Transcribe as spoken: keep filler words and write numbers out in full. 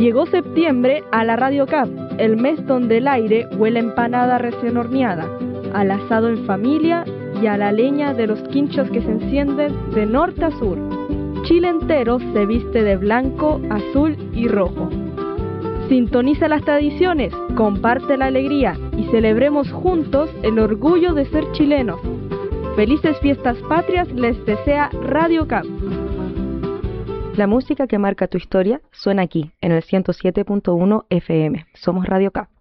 Llegó septiembre a la Radio Cap, el mes donde el aire huele a empanada recién horneada, al asado en familia y a la leña de los quinchos que se encienden de norte a sur. Chile entero se viste de blanco, azul y rojo. Sintoniza las tradiciones, comparte la alegría y celebremos juntos el orgullo de ser chilenos. Felices fiestas patrias les desea Radio Cap. La música que marca tu historia suena aquí, en el ciento siete punto uno F M. Somos Radio Cap.